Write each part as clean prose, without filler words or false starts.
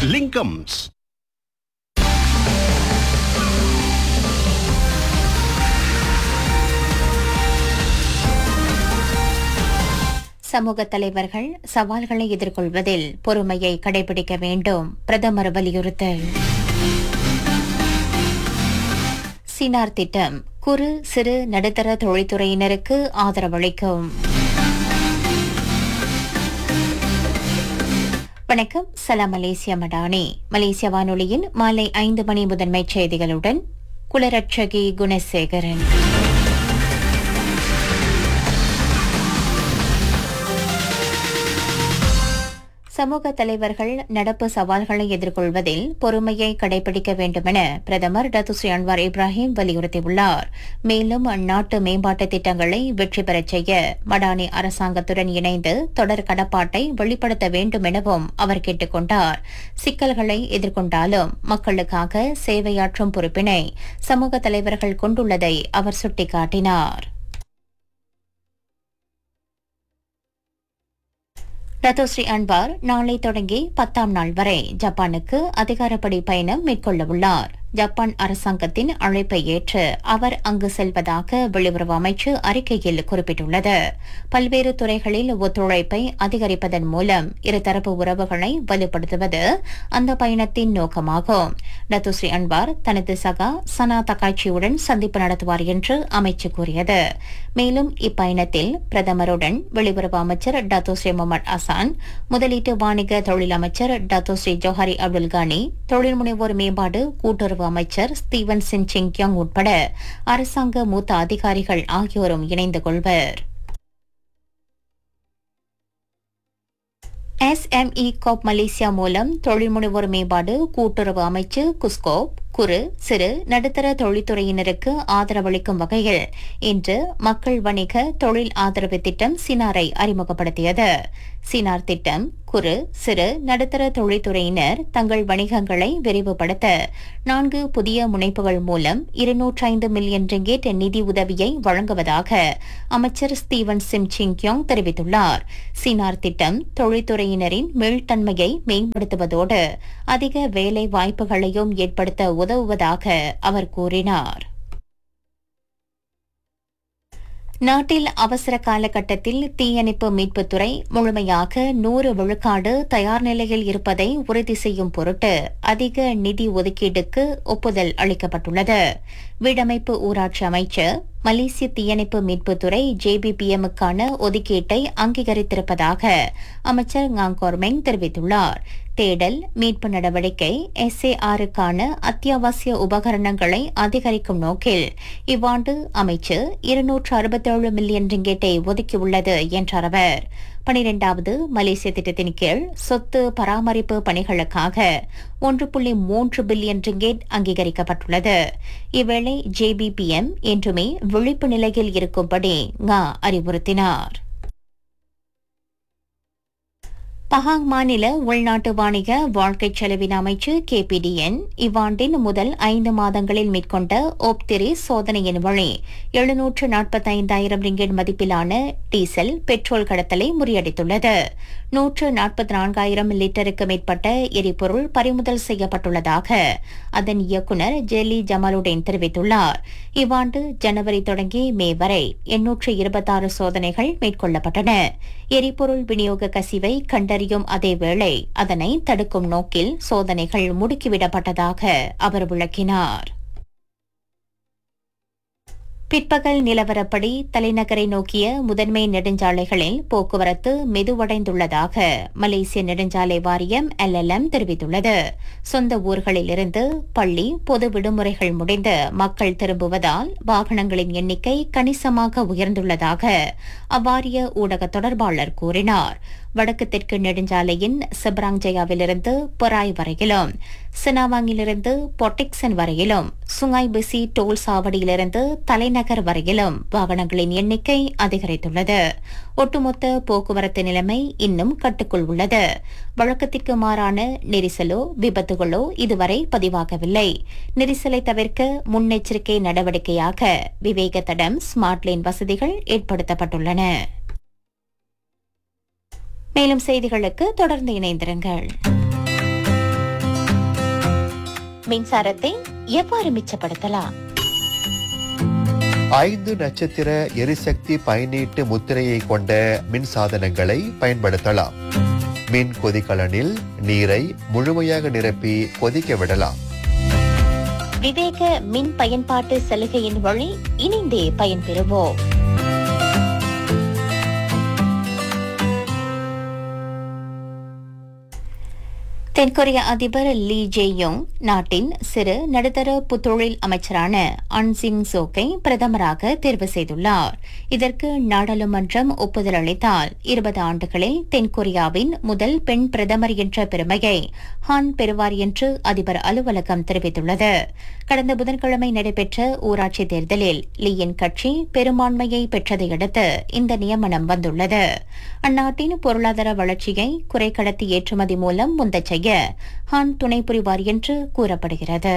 லிங்கம்ஸ். சமூக தலைவர்கள் சவால்களை எதிர்கொள்வதில் பொறுமையை கடைபிடிக்க வேண்டும், பிரதமர் வலியுறுத்தல். சினார் திட்டம் குறு சிறு நடுத்தர தொழில்துறையினருக்கு ஆதரவளிக்கும். வணக்கம், சலாம் மலேசியா மடானி. மலேசிய வானொலியின் மாலை 5 மணி முதன்மைச் செய்திகளுடன் குலரட்சகி குணசேகரன். சமூக தலைவர்கள் நடப்பு சவால்களை எதிர்கொள்வதில் பொறுமையை கடைபிடிக்க வேண்டுமென பிரதமர் டத்துஸ்ரீ அன்வார் இப்ராஹிம் வலியுறுத்தியுள்ளார். மேலும் அந்நாட்டு மேம்பாட்டு திட்டங்களை வெற்றி பெறச் செய்ய மடானி அரசாங்கத்துடன் இணைந்து தொடர் கடப்பாட்டை வெளிப்படுத்த வேண்டும் எனவும் அவர் கேட்டுக் கொண்டார். சிக்கல்களை எதிர்கொண்டாலும் மக்களுக்காக சேவையாற்றும் பொறுப்பினை சமூக தலைவர்கள் கொண்டுள்ளதை அவர் சுட்டிக்காட்டினார். டத்தோஸ்ரீ அன்வார் நாளை தொடங்கி 10ஆம் நாள் வரை ஜப்பானுக்கு அதிகாரப்படி பயணம் மேற்கொள்ளவுள்ளார். ஜப்பான் அரசாங்கத்தின் அழைப்பை ஏற்று அவர் அங்கு செல்வதாக வெளியுறவு அமைச்சு அறிக்கையில் குறிப்பிட்டுள்ளது. பல்வேறு துறைகளில் ஒத்துழைப்பை அதிகரிப்பதன் மூலம் இருதரப்பு உறவுகளை வலுப்படுத்துவது அந்த பயணத்தின் நோக்கமாகும். டத்துஸ்ரீ அன்வார் தனது சகா சனா தக்காய்ச்சியுடன் சந்திப்பு நடத்துவார் என்று அமைச்சு கூறியது. மேலும் இப்பயணத்தில் பிரதமருடன் வெளியுறவு அமைச்சர் டத்துஸ்ரீ முகமது அசான், முதலீட்டு வாணிக தொழில் அமைச்சர் டத்துஸ்ரீ ஜோஹரி அப்துல் கானி, தொழில் முனைவோர் மேம்பாடு கூட்டுறவு அமைச்சர் ஸ்டீவன் சின் சிங்கியாங் உட்பட அரசாங்க மூத்த அதிகாரிகள் ஆகியோரும் இணைந்து கொள்வர். SME கோப் மலேசியா மூலம் தொழில் முனைவோர் மேம்பாடு கூட்டுறவு அமைச்சு குஸ்கோப் குறு சிறு நடுத்தர தொழில்துறையினருக்கு ஆதரவளிக்கும் வகையில் இன்று மக்கள் வணிக தொழில் ஆதரவு திட்டம் சினாரை அறிமுகப்படுத்தியது. சினார் திட்டம் குறு சிறு நடுத்தர தொழில்துறையினர் தங்கள் வணிகங்களை விரிவுபடுத்த 4 புதிய முனைப்புகள் மூலம் 205 மில்லியன் ரிங்கெட் நிதி உதவியை வழங்குவதாக அமைச்சர் ஸ்டீவன் சிம் சிங்கியோங் தெரிவித்துள்ளார். சினார் திட்டம் தொழில்துறையினரின் மீள்தன்மையை மேம்படுத்துவதோடு அதிக வேலை வாய்ப்புகளையும் ஏற்படுத்த உதவுவதாக அவர் கூறினார். நாட்டில் அவசர காலகட்டத்தில் தீயணைப்பு மீட்புத்துறை முழுமையாக 100 விழுக்காடு தயார் நிலையில் இருப்பதை உறுதி செய்யும் பொருட்டு அதிக நிதி ஒதுக்கீடுக்கு ஒப்புதல் அளிக்கப்பட்டுள்ளது. வீடமைப்பு ஊராட்சி அமைச்சர் மலேசிய தீயணைப்பு மீட்புத்துறை JBPM-க்கான ஒதுக்கீட்டை அங்கீகரித்திருப்பதாக அமைச்சர் ngaங்கோர்மெங் தெரிவித்துள்ளார். தேடல் மீட்பு நடவடிக்கை SAR-க்கான அத்தியாவசிய உபகரணங்களை அதிகரிக்கும் நோக்கில் இவ்வாண்டு அமைச்சு 267 மில்லியன் ரிங்கெட்டை ஒதுக்கியுள்ளது என்றார் அவர். 12வது மலேசிய திட்டத்தின் கீழ் சொத்து பராமரிப்பு பணிகளுக்காக 1.3 பில்லியன் ரிங்கெட் அங்கீகரிக்கப்பட்டுள்ளது. இவ்வேளை JBPM என்றுமே விழிப்பு நிலையில் இருக்கும்படி அறிவுறுத்தினார். பஹாங் மாநில உள்நாட்டு வாணிக வாழ்க்கை செலவின அமைச்சு KPDN இவ்வாண்டின் முதல் 5 மாதங்களில் மேற்கொண்ட ஓப்திரி சோதனையின் வழி 745,000 ரிங்கெட் மதிப்பிலான டீசல் பெட்ரோல் கடத்தலை முறியடித்துள்ளது. 144,000 லிட்டருக்கு மேற்பட்ட எரிபொருள் பறிமுதல் செய்யப்பட்டுள்ளதாக அதன் இயக்குநர் ஜெலி ஜமாலுடன் தெரிவித்துள்ளார். இவ்வாண்டு ஜனவரி தொடங்கி மே வரை 826 சோதனைகள் மேற்கொள்ளப்பட்டன. எரிபொருள் விநியோக கசிவை கண்டறியும் அதேவேளை அதனை தடுக்கும் நோக்கில் சோதனைகள் முடுக்கிவிடப்பட்டதாக அவர் விளக்கினார். பிற்பகல் நிலவரப்படி தலைநகரை நோக்கிய முதன்மை நெடுஞ்சாலைகளில் போக்குவரத்து மெதுவடைந்துள்ளதாக மலேசிய நெடுஞ்சாலை வாரியம் LLM தெரிவித்துள்ளது. சொந்த ஊர்களிலிருந்து பள்ளி பொது விடுமுறைகள் முடிந்து மக்கள் திரும்புவதால் வாகனங்களின் எண்ணிக்கை கணிசமாக உயர்ந்துள்ளதாக அவ்வாரிய ஊடக தொடர்பாளர் கூறினார். வடக்கு தெற்கு நெடுஞ்சாலையின் செப்ராங்ஜயாவிலிருந்து பொராய் வரையிலும், சினாவாங்கிலிருந்து பொட்டிக்சன் வரையிலும், சுங்காய் பிசி டோல் சாவடியிலிருந்து தலைநகர் வரையிலும் வாகனங்களின் எண்ணிக்கை அதிகரித்துள்ளது. ஒட்டுமொத்த போக்குவரத்து நிலைமை இன்னும் கட்டுக்குள் உள்ளது. வழக்கத்திற்கு மாறான நெரிசலோ விபத்துகளோ இதுவரை பதிவாகவில்லை. நெரிசலை தவிர்க்க முன்னெச்சரிக்கை நடவடிக்கையாக விவேக தடம் ஸ்மார்ட் லேன் வசதிகள் ஏற்படுத்தப்பட்டுள்ளன. மேலும் செய்திகளுக்கு தொடர்ந்து இணைந்திருங்கள். மின்சாரத்தை எவ்வாறு மிச்சப்படுத்தலாம்? 5 நட்சத்திர எரிசக்தி பயனீட்டு முத்திரையை கொண்ட மின் சாதனங்களை பயன்படுத்தலாம். மின் கொதிகலனில் நீரை முழுமையாக நிரப்பி கொதிக்க விடலாம். விவேக மின் பயன்பாட்டு சலுகையின் வழி இணைந்தே பயன்பெறுவோம். தென்கொரிய அதிபர் லீ ஜே-யோங் நாட்டின் சிறு நடுத்தர புத்தொழில் அமைச்சரான அன் சிங் சோக்கை பிரதமராக தேர்வு செய்துள்ளார். இதற்கு நாடாளுமன்றம் ஒப்புதல் அளித்தால் 20 ஆண்டுகளில் தென்கொரியாவின் முதல் பெண் பிரதமர் என்ற பெருமையை ஹான் பெறுவார் என்று அதிபர் அலுவலகம் தெரிவித்துள்ளது. கடந்த புதன்கிழமை நடைபெற்ற ஊராட்சி தேர்தலில் லீயின் கட்சி பெரும்பான்மையை பெற்றதையடுத்து இந்த நியமனம் வந்துள்ளது. அந்நாட்டின் பொருளாதார வளர்ச்சியை குறைக்கடத்தி ஏற்றுமதி மூலம் முந்தச் செய்ய ஹான் துணை புரிவார் என்று கூறப்படுகிறது.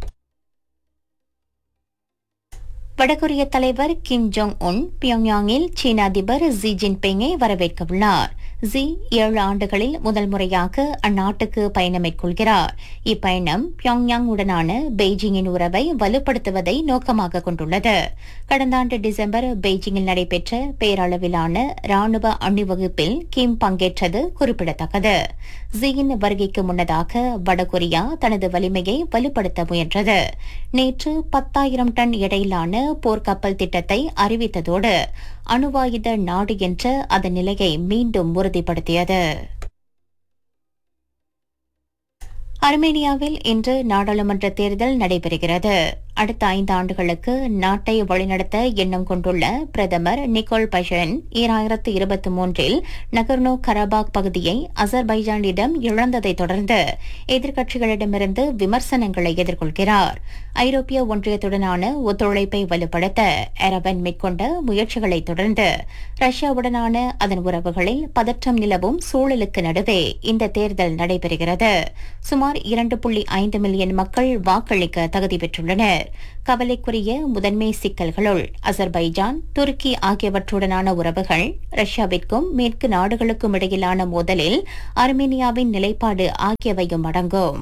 வடகொரிய தலைவர் கிம் ஜோங் உன் பியோங்யாங்கில் சீன அதிபர் ஜி ஜின்பிங்கை வரவேற்கவுள்ளார். ஜி 7 ஆண்டுகளில் முதல் முறையாக அந்நாட்டுக்கு பயணம் மேற்கொள்கிறார். இப்பயணம் பியோங்யாங் உடனான பெய்ஜிங்கின் உறவை வலுப்படுத்துவதை நோக்கமாக கொண்டுள்ளது. கடந்த ஆண்டு டிசம்பர் பெய்ஜிங்கில் நடைபெற்ற பேரளவிலான ராணுவ அணிவகுப்பில் கிம் பங்கேற்றது குறிப்பிடத்தக்கது. ஜியின் வருகைக்கு முன்னதாக வடகொரியா தனது வலிமையை வலுப்படுத்த முயன்றது. நேற்று 10,000 டன் எடையிலான போர்க்கப்பல் திட்டத்தை அறிவித்ததோடு அணுவாயுத நாடு என்ற அதன் நிலையை மீண்டும் உறுதிப்படுத்தியது. அர்மேனியாவில் இன்று நாடாளுமன்ற தேர்தல் நடைபெறுகிறது. அடுத்த 5 ஆண்டுகளுக்கு நாட்டை வழிநடத்த எண்ணம் கொண்டுள்ள பிரதமர் நிக்கோல் பஷன் 2023இல் நகர்னோ கராபாக் பகுதியை அசர்பைஜானிடம் இழந்ததை தொடர்ந்து எதிர்க்கட்சிகளிடமிருந்து விமர்சனங்களை எதிர்கொள்கிறார். ஐரோப்பிய ஒன்றியத்துடனான ஒத்துழைப்பை வலுப்படுத்த எரபன் மேற்கொண்ட முயற்சிகளை தொடர்ந்து ரஷ்யாவுடனான அதன் உறவுகளில் பதற்றம் நிலவும் சூழலுக்கு நடுவே இந்த தேர்தல் நடைபெறுகிறது. சுமார் 2.5 மில்லியன் மக்கள் வாக்களிக்க தகுதி பெற்றுள்ளனர். கவலைக்குரிய முதன்மை சிக்கல்களுள் அசர்பைஜான், துருக்கி ஆகியவற்றுடனான உறவுகள், ரஷ்யாவிற்கும் மேற்கு நாடுகளுக்கும் இடையிலான மோதலில் அர்மேனியாவின் நிலைப்பாடு ஆகியவையும் அடங்கும்.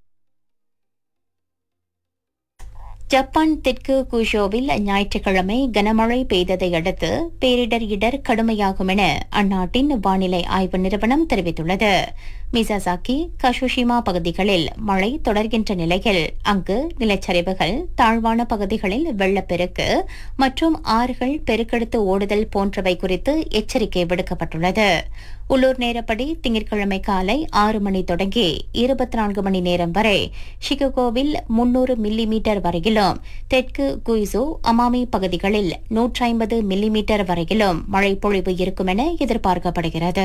ஜப்பான் தெற்கு குஷோவில் ஞாயிற்றுக்கிழமை கனமழை பெய்ததை அடுத்து பேரிடர் இடர் கடுமையாகும் என அந்நாட்டின் வானிலை ஆய்வு நிறுவனம் தெரிவித்துள்ளது. மிசாசாக்கி, கஷுஷிமா பகுதிகளில் மழை தொடர்கின்ற நிலையில் அங்கு நிலச்சரிவுகள், தாழ்வான பகுதிகளில் வெள்ளப்பெருக்கு மற்றும் ஆறுகள் பெருக்கெடுத்து ஓடுதல் போன்றவை குறித்து எச்சரிக்கை விடுக்கப்பட்டுள்ளது. உள்ளூர் நேரப்படி திங்கட்கிழமை காலை 6 மணி தொடங்கி 24 மணி நேரம் வரை ஷிககோவில் 300 மில்லிமீட்டர் வரையிலும், தெற்கு குய்சோ, அமாமி பகுதிகளில் 150 மில்லிமீட்டர் வரையிலும் மழை பொழிவு இருக்கும் என எதிர்பார்க்கப்படுகிறது.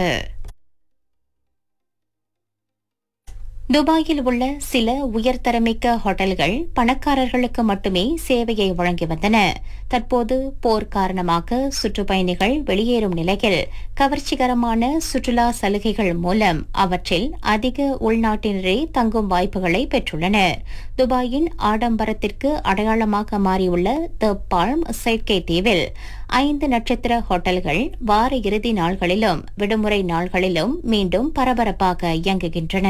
துபாயில் உள்ள சில உயர்தரமிக்க ஹோட்டல்கள் பணக்காரர்களுக்கு மட்டுமே சேவையை வழங்கி வந்தன. தற்போது போர் காரணமாக சுற்றுப்பயணிகள் வெளியேறும் நிலையில் கவர்ச்சிகரமான சுற்றுலா சலுகைகள் மூலம் அவற்றில் அதிக உள்நாட்டினரே தங்கும் வாய்ப்புகளை பெற்றுள்ளனர். துபாயின் ஆடம்பரத்திற்கு அடையாளமாக மாறியுள்ள தி பால்ம் செயற்கை தீவில் 5 நட்சத்திர ஹோட்டல்கள் வார இறுதி நாள்களிலும் விடுமுறை நாள்களிலும் மீண்டும் பரபரப்பாக இயங்குகின்றன.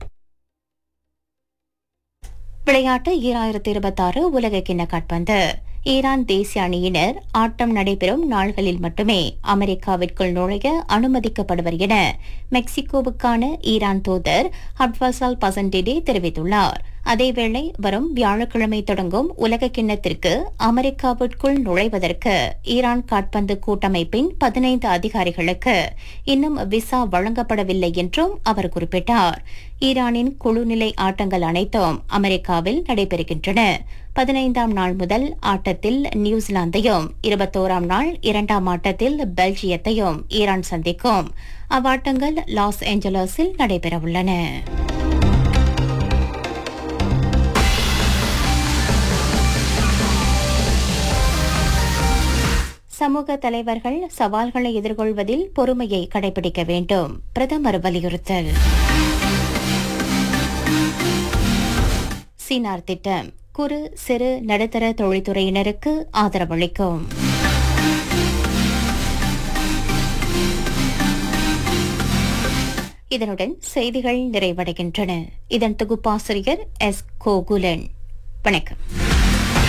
விளையாட்டு 2026 உலகக்கிண்ண கால்பந்து. ஈரான் தேசிய அணியினர் ஆட்டம் நடைபெறும் நாள்களில் மட்டுமே அமெரிக்காவிற்குள் நுழைய அனுமதிக்கப்படுவர் என மெக்சிகோவுக்கான ஈரான் தூதர் அப்வாசால் பசன்டிடே தெரிவித்துள்ளார். அதேவேளை வரும் வியாழக்கிழமை தொடங்கும் உலக கிண்ணத்திற்கு அமெரிக்காவிற்குள் நுழைவதற்கு ஈரான் கால்பந்து கூட்டமைப்பின் 15 அதிகாரிகளுக்கு இன்னும் விசா வழங்கப்படவில்லை என்றும் அவர் குறிப்பிட்டார். ஈரானின் குழுநிலை ஆட்டங்கள் அனைத்தும் அமெரிக்காவில் நடைபெறுகின்றன. 15ஆம் நாள் முதல் ஆட்டத்தில் நியூசிலாந்தையும், 21ஆம் நாள் 2ஆம் ஆட்டத்தில் பெல்ஜியத்தையும் ஈரான் சந்திக்கும். அவ்வாட்டங்கள் லாஸ் ஏஞ்சலஸில் நடைபெறவுள்ளன. சமூக தலைவர்கள் சவால்களை எதிர்கொள்வதில் பொறுமையை கடைபிடிக்க வேண்டும். பிரதமர் வலியுறுத்தல். சீனார் திட்டம் குறு, சிறு, நடுத்தர தொழில்துறையினருக்கு ஆதரவளிக்கும். இதனுடன் செய்திகள் நிறைவடைகின்றன. இதன் தொகுப்பாசிரியர் எஸ் கோகுலன். வணக்கம்.